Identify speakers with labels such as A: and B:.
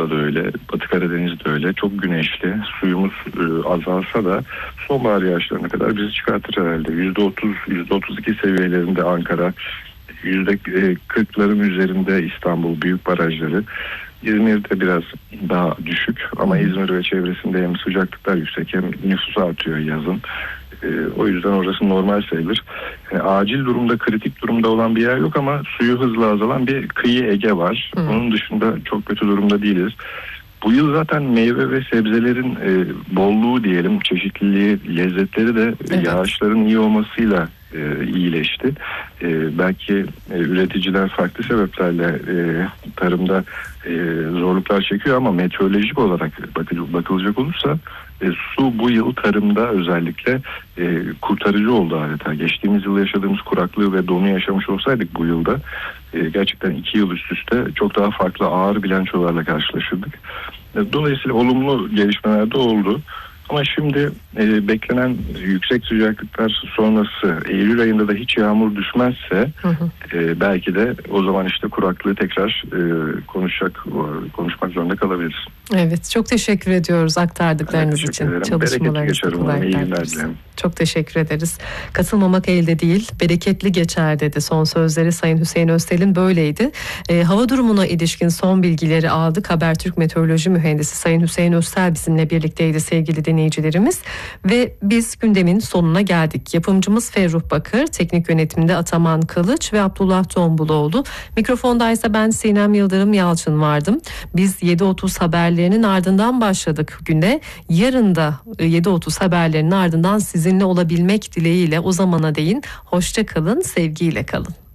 A: da öyle, Batı Karadeniz de öyle. Çok güneşli, suyumuz azalsa da sonbahar yağışlarına kadar bizi çıkartır herhalde. %30, %32 seviyelerinde Ankara, %40'ların üzerinde İstanbul büyük barajları. İzmir'de biraz daha düşük ama İzmir ve çevresinde hem sıcaklıklar yüksek hem nüfus artıyor yazın. O yüzden orası normal sayılır. Yani acil durumda, kritik durumda olan bir yer yok ama suyu hızla azalan bir kıyı Ege var. Onun dışında çok kötü durumda değiliz. Bu yıl zaten meyve ve sebzelerin bolluğu diyelim, çeşitliliği, lezzetleri de yağışların iyi olmasıyla iyileşti. Belki üreticiler farklı sebeplerle tarımda zorluklar çekiyor ama meteorolojik olarak bakılacak olursa su bu yıl tarımda özellikle kurtarıcı oldu adeta. Geçtiğimiz yıl yaşadığımız kuraklığı ve donu yaşamış olsaydık bu yılda gerçekten 2 yıl üst üste çok daha farklı ağır bilançolarla karşılaşırdık. Dolayısıyla olumlu gelişmeler de oldu. Ama şimdi beklenen yüksek sıcaklıklar sonrası Eylül ayında da hiç yağmur düşmezse belki de o zaman işte kuraklığı tekrar konuşmak zorunda kalabiliriz.
B: Evet, çok teşekkür ediyoruz aktardıklarınız için. Çalışmalarınızda kolaylıklar dileriz. Çok teşekkür ederiz. Katılmamak elde değil, bereketli geçer dedi. Son sözleri Sayın Hüseyin Öztel'in böyleydi. Hava durumuna ilişkin son bilgileri aldık. Habertürk Meteoroloji Mühendisi Sayın Hüseyin Öztel bizimle birlikteydi sevgili dinleyicilerimiz. Ve biz gündemin sonuna geldik. Yapımcımız Ferruh Bakır, teknik yönetimde Ataman Kılıç ve Abdullah Tombuloğlu. Mikrofonda ise ben Sinem Yıldırım Yalçın vardım. Biz 7.30 haberlerinin ardından başladık güne. Yarın da 7.30 haberlerinin ardından sizinle olabilmek dileğiyle o zamana değin hoşça kalın, sevgiyle kalın.